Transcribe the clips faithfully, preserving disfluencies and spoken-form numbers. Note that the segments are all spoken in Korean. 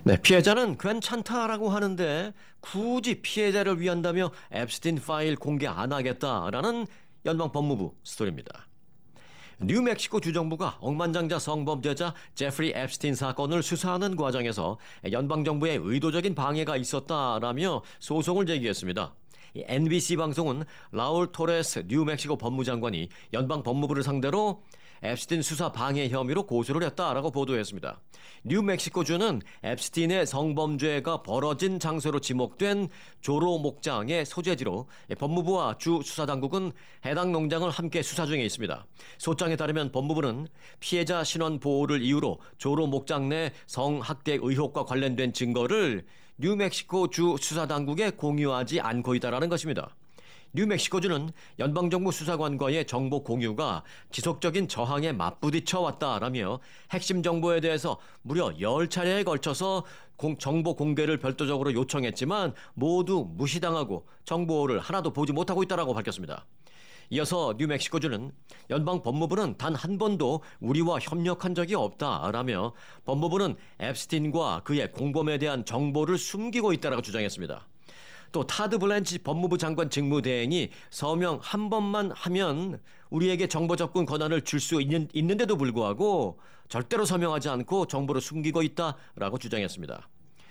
네, 피해자는 괜찮다라고 하는데 굳이 피해자를 위한다며 앱스틴 파일 공개 안 하겠다라는 연방 법무부 스토리입니다. 뉴멕시코 주정부가 억만장자 성범죄자 제프리 앱스틴 사건을 수사하는 과정에서 연방정부의 의도적인 방해가 있었다라며 소송을 제기했습니다. 엔비씨 방송은 라울 토레스 뉴멕시코 법무장관이 연방 법무부를 상대로 앱스틴 수사 방해 혐의로 고소를 했다라고 보도했습니다. 뉴멕시코주는 앱스틴의 성범죄가 벌어진 장소로 지목된 조로 목장의 소재지로 법무부와 주 수사당국은 해당 농장을 함께 수사 중에 있습니다. 소장에 따르면 법무부는 피해자 신원 보호를 이유로 조로 목장 내 성학대 의혹과 관련된 증거를 뉴멕시코주 수사당국에 공유하지 않고 있다는 것입니다. 뉴멕시코주는 연방정부 수사관과의 정보 공유가 지속적인 저항에 맞부딪혀 왔다라며 핵심 정보에 대해서 무려 열 차례에 걸쳐서 공, 정보 공개를 별도적으로 요청했지만 모두 무시당하고 정보를 하나도 보지 못하고 있다고 밝혔습니다. 이어서 뉴멕시코주는 연방 법무부는 단 한 번도 우리와 협력한 적이 없다라며 법무부는 앱스틴과 그의 공범에 대한 정보를 숨기고 있다고 주장했습니다. 또 타드 블랜치 법무부 장관 직무대행이 서명 한 번만 하면 우리에게 정보 접근 권한을 줄 수 있는, 있는데도 불구하고 절대로 서명하지 않고 정보를 숨기고 있다라고 주장했습니다.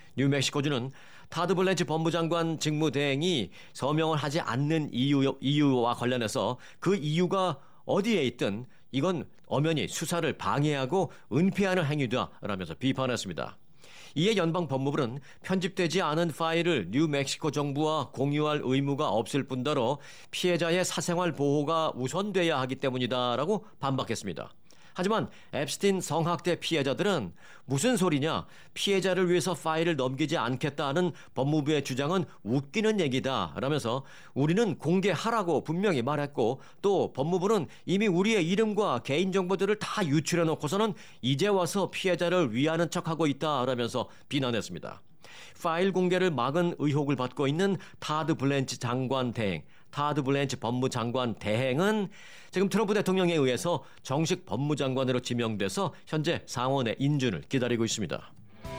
뉴멕시코주는 타드 블랜치 법무장관 직무대행이 서명을 하지 않는 이유, 이유와 관련해서 그 이유가 어디에 있든 이건 엄연히 수사를 방해하고 은폐하는 행위다라면서 비판했습니다. 이에 연방 법무부는 편집되지 않은 파일을 뉴멕시코 정부와 공유할 의무가 없을 뿐더러 피해자의 사생활 보호가 우선돼야 하기 때문이다라고 반박했습니다. 하지만 앱스틴 성학대 피해자들은 무슨 소리냐, 피해자를 위해서 파일을 넘기지 않겠다는 법무부의 주장은 웃기는 얘기다 라면서 우리는 공개하라고 분명히 말했고 또 법무부는 이미 우리의 이름과 개인정보들을 다 유출해 놓고서는 이제 와서 피해자를 위하는 척하고 있다 라면서 비난했습니다. 파일 공개를 막은 의혹을 받고 있는 타드 블랜치 장관 대행, 타드 블랜치 법무장관 대행은 지금 트럼프 대통령에 의해서 정식 법무장관으로 지명돼서 현재 상원의 인준을 기다리고 있습니다.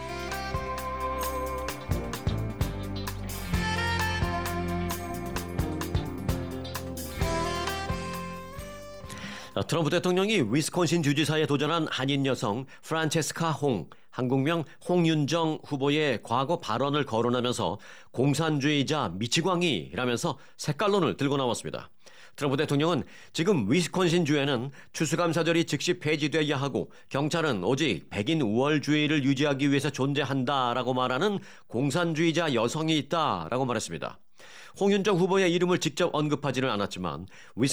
트럼프 대통령이 위스콘신 주지사에 도전한 한인 여성 프란체스카 홍, 한국명 홍윤정 후보의 과거 발언을 거론하면서 공산주의자 미치광이라면서 색깔론을 들고 나왔습니다. 트럼프 대통령은 지금 위스콘신주에는 추수감사절이 즉시 폐지돼야 하고 경찰은 오직 백인 우월주의를 유지하기 위해서 존재한다라고 말하는 공산주의자 여성이 있다라고 말했습니다. 홍윤정 후보의 이름을 직접 언급하지는 않았지만 위스